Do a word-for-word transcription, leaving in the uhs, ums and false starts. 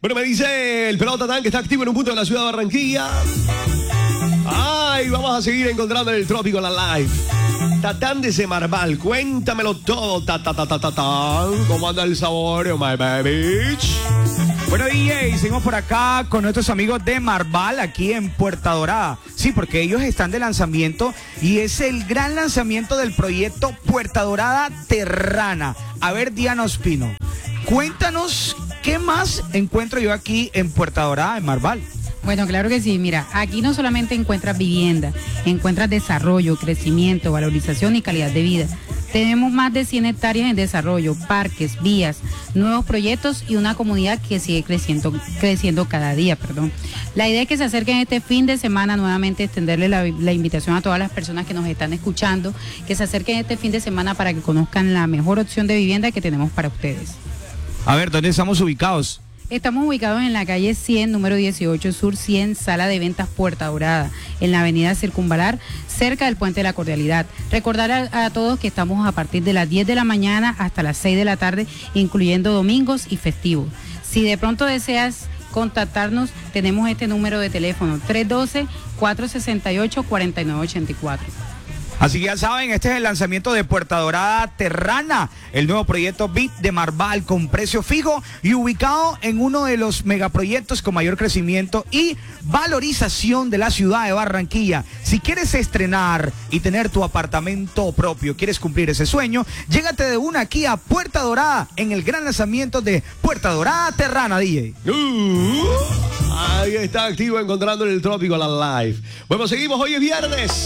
Bueno, me dice el Pelota Tan que está activo en un punto de la ciudad de Barranquilla. Ay, vamos a seguir encontrando en el trópico la live. Tatán de Semarval, cuéntamelo todo. Ta, ta, ta, ta, ta, ta. ¿Cómo anda el sabor, oh my baby? Bueno, D J, seguimos por acá con nuestros amigos de Marval, aquí en Puerta Dorada. Sí, porque ellos están de lanzamiento y es el gran lanzamiento del proyecto Puerta Dorada Terrana. A ver, Diana Ospino, cuéntanos qué más encuentro yo aquí en Puerta Dorada, en Marval. Bueno, claro que sí. Mira, aquí no solamente encuentras vivienda, encuentras desarrollo, crecimiento, valorización y calidad de vida. Tenemos más de cien hectáreas en desarrollo, parques, vías, nuevos proyectos y una comunidad que sigue creciendo, creciendo cada día, perdón. La idea es que se acerquen este fin de semana, nuevamente extenderle la, la invitación a todas las personas que nos están escuchando, que se acerquen este fin de semana para que conozcan la mejor opción de vivienda que tenemos para ustedes. A ver, ¿dónde estamos ubicados? Estamos ubicados en la calle cien, número dieciocho, Sur cien, Sala de Ventas Puerta Dorada, en la avenida Circunvalar, cerca del Puente de la Cordialidad. Recordar a, a todos que estamos a partir de las diez de la mañana hasta las seis de la tarde, incluyendo domingos y festivos. Si de pronto deseas contactarnos, tenemos este número de teléfono, tres uno dos, cuatro seis ocho, cuatro nueve ocho cuatro. Así que ya saben, este es el lanzamiento de Puerta Dorada Terrana, el nuevo proyecto B I T de Marval con precio fijo y ubicado en uno de los megaproyectos con mayor crecimiento y valorización de la ciudad de Barranquilla. Si quieres estrenar y tener tu apartamento propio, quieres cumplir ese sueño, llégate de una aquí a Puerta Dorada en el gran lanzamiento de Puerta Dorada Terrana, D J. Uh, ahí está activo encontrando en el trópico la live. Bueno, seguimos, hoy es viernes.